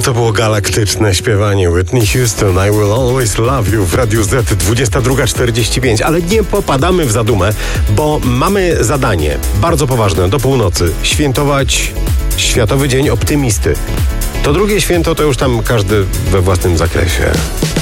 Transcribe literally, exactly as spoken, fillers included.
To było galaktyczne śpiewanie Whitney Houston, I Will Always Love You w Radiu Z, dwudziesta druga czterdzieści pięć. Ale nie popadamy w zadumę, bo mamy zadanie bardzo poważne do północy. Świętować Światowy Dzień Optymisty. To drugie święto to już tam każdy we własnym zakresie.